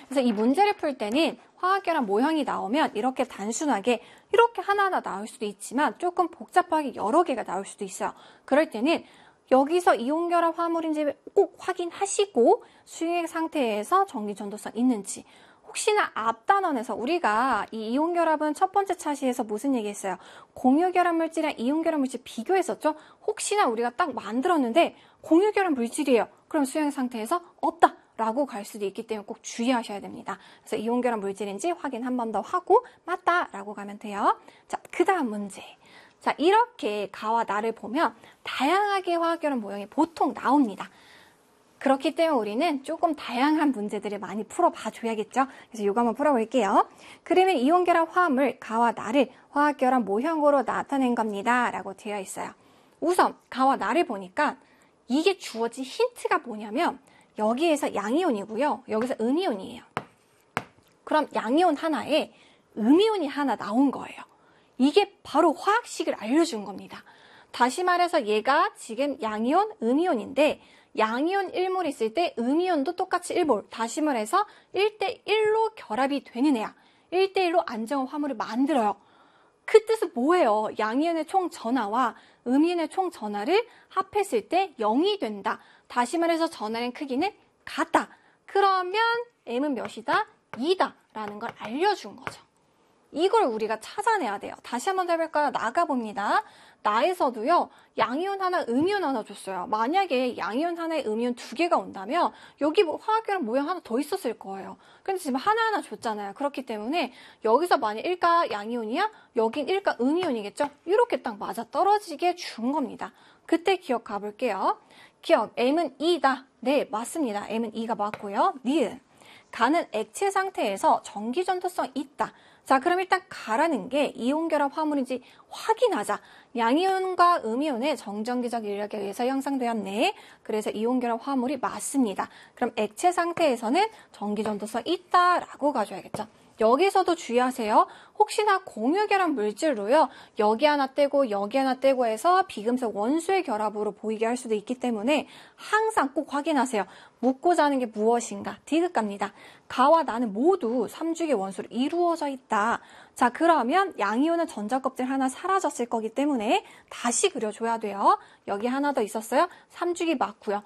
그래서 이 문제를 풀 때는 화학결합 모형이 나오면 이렇게 단순하게 이렇게 하나하나 나올 수도 있지만 조금 복잡하게 여러 개가 나올 수도 있어요. 그럴 때는 여기서 이온결합 화물인지 꼭 확인하시고 수행 상태에서 전기전도성 있는지, 혹시나 앞 단원에서 우리가 이 이온결합은 첫 번째 차시에서 무슨 얘기했어요? 공유결합 물질이랑 이온결합 물질 비교했었죠? 혹시나 우리가 딱 만들었는데 공유결합 물질이에요. 그럼 수행 상태에서 없다 라고 갈 수도 있기 때문에 꼭 주의하셔야 됩니다. 그래서 이온결합 물질인지 확인 한 번 더 하고 맞다 라고 가면 돼요. 자, 그 다음 문제. 자, 이렇게 가와 나를 보면 다양하게 화학결합 모형이 보통 나옵니다. 그렇기 때문에 우리는 조금 다양한 문제들을 많이 풀어봐 줘야겠죠. 그래서 이거 한번 풀어볼게요. 그러면 이온결합 화합물 가와 나를 화학결합 모형으로 나타낸 겁니다 라고 되어 있어요. 우선 가와 나를 보니까 이게 주어진 힌트가 뭐냐면 여기에서 양이온이고요. 여기서 음이온이에요. 그럼 양이온 하나에 음이온이 하나 나온 거예요. 이게 바로 화학식을 알려준 겁니다. 다시 말해서 얘가 지금 양이온, 음이온인데 양이온 1몰 있을 때 음이온도 똑같이 1몰. 다시 말해서 1대1로 결합이 되는 애야. 1대1로 안정화 화물을 만들어요. 그 뜻은 뭐예요? 양이온의 총 전하와 음이온의 총 전하를 합했을 때 0이 된다. 다시 말해서 전하의 크기는 같다. 그러면 M은 몇이다? 2다 라는 걸 알려준 거죠. 이걸 우리가 찾아내야 돼요. 다시 한번 해볼까요? 나가봅니다. 나에서도요, 양이온 하나, 음이온 하나 줬어요. 만약에 양이온 하나에 음이온 2개가 온다면 여기 화학결합 모형 하나 더 있었을 거예요. 근데 지금 하나하나 줬잖아요. 그렇기 때문에 여기서 만약 1가 양이온이야? 여긴 1가 음이온이겠죠? 이렇게 딱 맞아떨어지게 준 겁니다. 그때 기억 가볼게요. 기억, M은 2다. 네, 맞습니다. M은 2가 맞고요. 니은, 가는 액체 상태에서 전기전도성 있다. 자, 그럼 일단 가라는 게 이온결합 화물인지 확인하자. 양이온과 음이온의 정전기적 인력에 의해서 형성되었네. 그래서 이온결합 화물이 맞습니다. 그럼 액체 상태에서는 전기전도성 있다라고 가져야겠죠. 여기서도 주의하세요. 혹시나 공유결합 물질로요, 여기 하나 떼고 여기 하나 떼고 해서 비금속 원소의 결합으로 보이게 할 수도 있기 때문에 항상 꼭 확인하세요. 묻고자 하는 게 무엇인가? 디귿갑니다. 가와 나는 모두 3주기 원소로 이루어져 있다. 자, 그러면 양이온은 전자껍질 하나 사라졌을 거기 때문에 다시 그려줘야 돼요. 여기 하나 더 있었어요. 3주기 맞고요.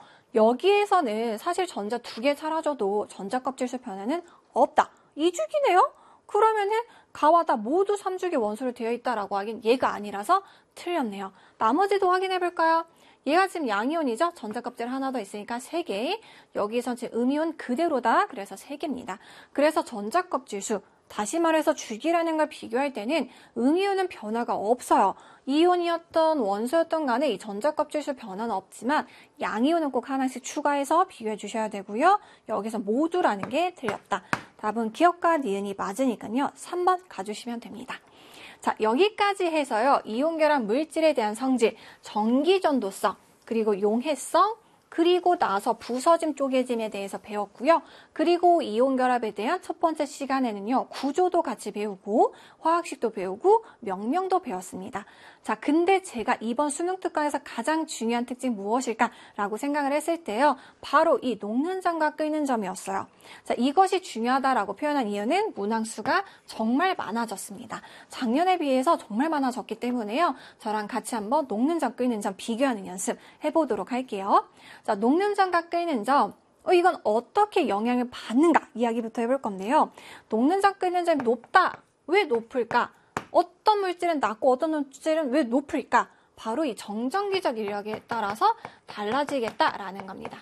여기에서는 사실 전자 2개 사라져도 전자껍질수 변화는 없다. 2주기네요? 그러면은 가와 나 모두 3주기 원소로 되어 있다라고 하긴 얘가 아니라서 틀렸네요. 나머지도 확인해 볼까요? 얘가 지금 양이온이죠? 전자껍질 하나 더 있으니까 3개. 여기서 지금 음이온 그대로다. 그래서 3개입니다. 그래서 전자껍질수, 다시 말해서 주기라는 걸 비교할 때는 음이온은 변화가 없어요. 이온이었던 원소였던 간에 이 전자껍질수 변화는 없지만 양이온은 꼭 하나씩 추가해서 비교해 주셔야 되고요. 여기서 모두라는 게 틀렸다. 답은 기억과 니은이 맞으니까요. 3번 가주시면 됩니다. 자, 여기까지 해서요. 이온결합 물질에 대한 성질, 전기전도성, 그리고 용해성, 그리고 나서 부서짐 쪼개짐에 대해서 배웠고요. 그리고 이온결합에 대한 첫 번째 시간에는요, 구조도 같이 배우고 화학식도 배우고 명명도 배웠습니다. 자, 근데 제가 이번 수능 특강에서 가장 중요한 특징 무엇일까라고 생각을 했을 때요, 바로 이 녹는 점과 끓는 점이었어요. 자, 이것이 중요하다라고 표현한 이유는 문항수가 정말 많아졌습니다. 작년에 비해서 정말 많아졌기 때문에요, 저랑 같이 한번 녹는 점, 끓는 점 비교하는 연습 해보도록 할게요. 자, 녹는 점과 끓는 점, 이건 어떻게 영향을 받는가 이야기부터 해볼 건데요. 녹는 점, 끓는 점이 높다. 왜 높을까? 어떤 물질은 낮고 어떤 물질은 왜 높을까? 바로 이 정전기적 인력에 따라서 달라지겠다라는 겁니다.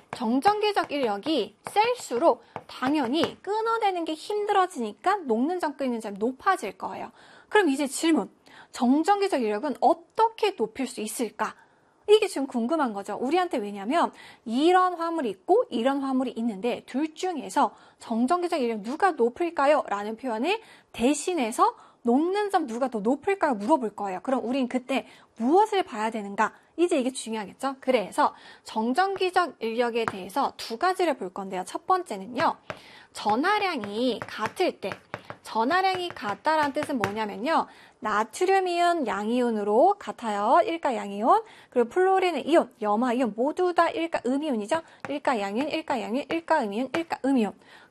정전기적 인력이 셀수록 당연히 끊어내는 게 힘들어지니까 녹는 점, 끓는 점이 높아질 거예요. 그럼 이제 질문. 정전기적 인력은 어떻게 높일 수 있을까? 이게 지금 궁금한 거죠. 우리한테. 왜냐면 이런 화물이 있고 이런 화물이 있는데 둘 중에서 정전기적 인력 누가 높을까요? 라는 표현을 대신해서 녹는 점 누가 더 높을까요? 물어볼 거예요. 그럼 우린 그때 무엇을 봐야 되는가? 이제 이게 중요하겠죠? 그래서 정전기적 인력에 대해서 두 가지를 볼 건데요. 첫 번째는요, 전하량이 같을 때, 전하량이 같다라는 뜻은 뭐냐면요, 나트륨이온, 양이온으로 같아요. 1가 양이온. 그리고 플로리는 이온, 염화이온 모두 다 1가 음이온이죠. 1가 양이온, 1가 양이온, 1가 음이온, 1가 음이온.